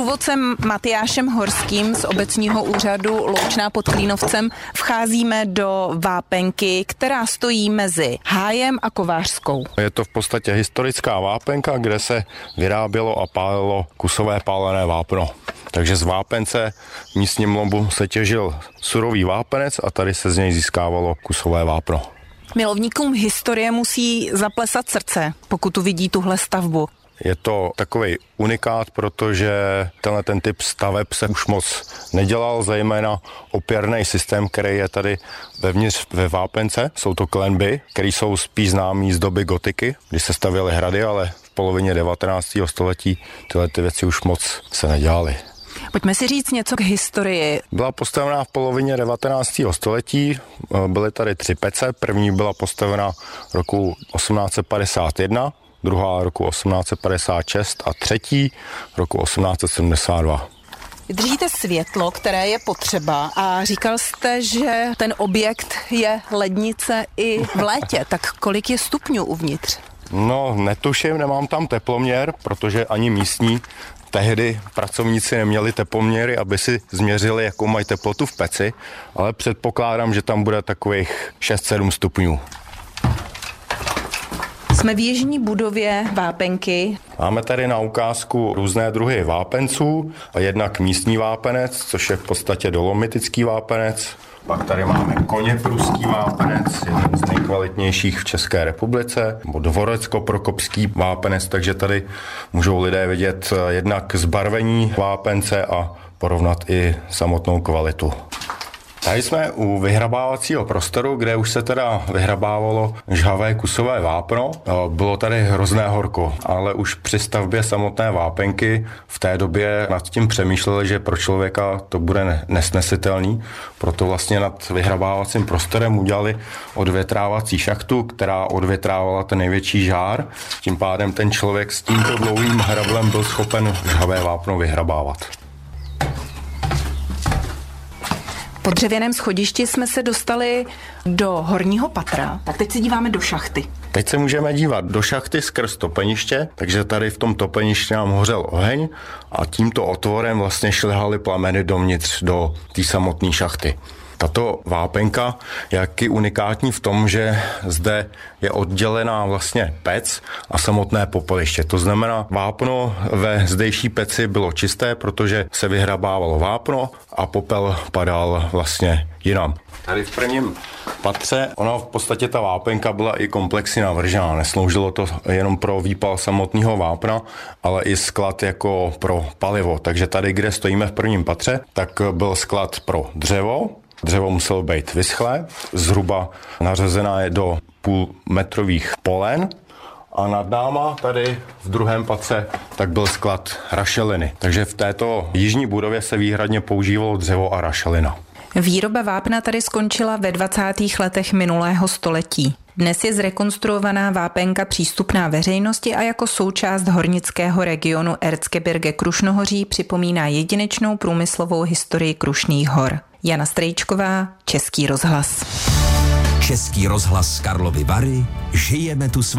průvodcem Matyášem Horským z obecního úřadu Loučná pod Klínovcem vcházíme do vápenky, která stojí mezi Hájem a Kovářskou. Je to v podstatě historická vápenka, kde se vyrábělo a pálilo kusové pálené vápno. Takže z vápence v místním lomu se těžil surový vápenec a tady se z něj získávalo kusové vápno. Milovníkům historie musí zaplesat srdce, pokud uvidí tuhle stavbu. Je to takový unikát, protože ten typ staveb se už moc nedělal, zejména opěrný systém, který je tady vevnitř ve vápence. Jsou to klenby, které jsou spíš známý z doby gotiky, kdy se stavěly hrady, ale v polovině 19. století tyhle ty věci už moc se nedělaly. Pojďme si říct něco k historii. Byla postavená v polovině 19. století, byly tady 3 pece. První byla postavena roku 1851, druhá roku 1856 a třetí roku 1872. Držíte světlo, které je potřeba a říkal jste, že ten objekt je lednice i v létě. Tak kolik je stupňů uvnitř? No, netuším, nemám tam teploměr, protože ani místní tehdy pracovníci neměli teploměry, aby si změřili, jakou mají teplotu v peci, ale předpokládám, že tam bude takových 6-7 stupňů. Jsme v jižní budově vápenky. Máme tady na ukázku různé druhy vápenců, jednak místní vápenec, což je v podstatě dolomitický vápenec. Pak tady máme koněpruský vápenec, jeden z nejkvalitnějších v České republice, nebo dvorecko-prokopský vápenec, takže tady můžou lidé vidět jednak zbarvení vápence a porovnat i samotnou kvalitu. Tady jsme u vyhrabávacího prostoru, kde už se teda vyhrabávalo žhavé kusové vápno. Bylo tady hrozné horko, ale už při stavbě samotné vápenky v té době nad tím přemýšleli, že pro člověka to bude nesnesitelný. Proto vlastně nad vyhrabávacím prostorem udělali odvětrávací šachtu, která odvětrávala ten největší žár. Tím pádem ten člověk s tímto dlouhým hrablem byl schopen žhavé vápno vyhrabávat. Po dřevěném schodišti jsme se dostali do horního patra, tak teď se díváme do šachty. Teď se můžeme dívat do šachty skrz topeniště, takže tady v tom topeništi nám hořel oheň a tímto otvorem vlastně šlehaly plameny dovnitř do té samotné šachty. Tato vápenka je jaký unikátní v tom, že zde je oddělená vlastně pec a samotné popeliště. To znamená, vápno ve zdejší peci bylo čisté, protože se vyhrabávalo vápno a popel padal vlastně jinam. Tady v prvním patře, ona v podstatě ta vápenka byla i komplexně navržená. Nesloužilo to jenom pro výpal samotného vápna, ale i sklad jako pro palivo. Takže tady, kde stojíme v prvním patře, tak byl sklad pro dřevo. Dřevo muselo být vyschlé, zhruba nařezená je do půlmetrových polen a nad náma tady v druhém patře tak byl sklad rašeliny. Takže v této jižní budově se výhradně používalo dřevo a rašelina. Výroba vápna tady skončila ve 20. letech minulého století. Dnes je zrekonstruovaná vápenka přístupná veřejnosti a jako součást hornického regionu Erzgebirge Krušnohoří připomíná jedinečnou průmyslovou historii Krušných hor. Jana Strejčková, Český rozhlas. Český rozhlas Karlovy Vary, žijeme tu s vámi.